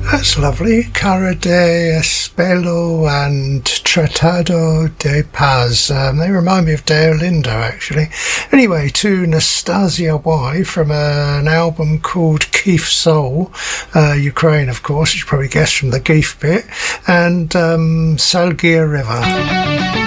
That's lovely. Cara de Espello and Tratado de Paz. They remind me of Deolindo, actually. Anyway, to Nastasia Y from an album called Kiev Soul, Ukraine, of course, as you probably guessed from the Kiev bit, and Salgia River.